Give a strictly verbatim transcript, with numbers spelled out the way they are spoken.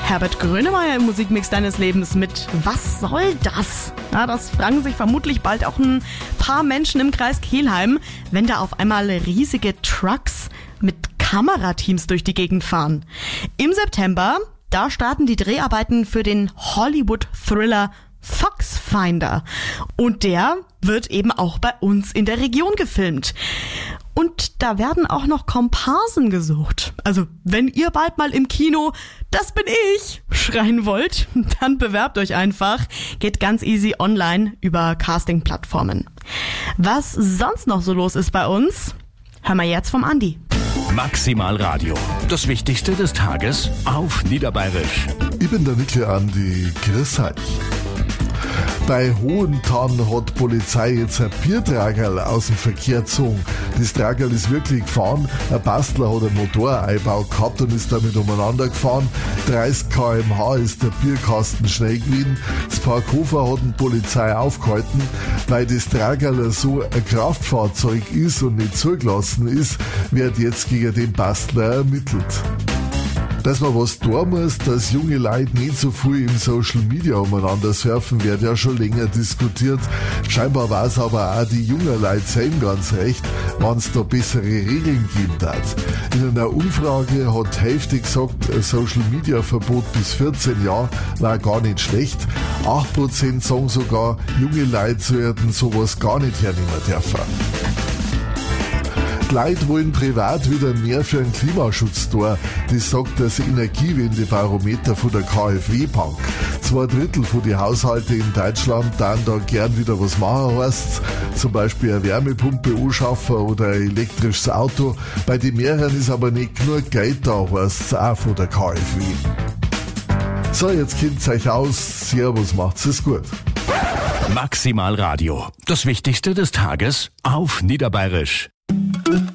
Herbert Grönemeyer im Musikmix deines Lebens mit Was soll das? Ja, das fragen sich vermutlich bald auch ein paar Menschen im Kreis Kelheim, wenn da auf einmal riesige Trucks mit Kamerateams durch die Gegend fahren. Im September, da starten die Dreharbeiten für den Hollywood-Thriller Foxfinder. Und der wird eben auch bei uns in der Region gefilmt. Und da werden auch noch Komparsen gesucht. Also wenn ihr bald mal im Kino "Das bin ich" schreien wollt, dann bewerbt euch einfach. Geht ganz easy online über Casting-Plattformen. Was sonst noch so los ist bei uns, hören wir jetzt vom Andi. Maximal Radio. Das Wichtigste des Tages auf Niederbayerisch. Ich bin der Nickel Andi. Grüß euch. Bei Hohentann hat die Polizei jetzt ein Biertragerl aus dem Verkehr gezogen. Das Tragerl ist wirklich gefahren. Ein Bastler hat einen Motoreinbau gehabt und ist damit umeinander gefahren. dreißig Kilometer pro Stunde ist der Bierkasten schnell gewesen. Das Parkhofer hat die Polizei aufgehalten, weil das Tragerl so ein Kraftfahrzeug ist und nicht zugelassen ist, wird jetzt gegen den Bastler ermittelt. Dass man was tun muss, dass junge Leute nicht so viel im Social Media umeinander surfen, wird ja schon länger diskutiert. Scheinbar war es aber auch die jungen Leute selber ganz recht, wenn es da bessere Regeln geben darf. In einer Umfrage hat die Hälfte gesagt, ein Social Media Verbot bis vierzehn Jahre war gar nicht schlecht. acht Prozent sagen sogar, junge Leute sollten sowas gar nicht hernehmen dürfen. Die Leute wollen privat wieder mehr für den Klimaschutz tun. Das sagt das Energiewendebarometer von der K f W-Bank. Zwei Drittel von den Haushalten in Deutschland dann da gern wieder was machen, heißt's. Zum Beispiel eine Wärmepumpe anschaffen oder ein elektrisches Auto. Bei den mehreren ist aber nicht nur Geld da, heißt's auch von der K f W. So, jetzt kennt's euch aus. Servus, macht's es gut. Maximal Radio. Das Wichtigste des Tages auf Niederbayerisch.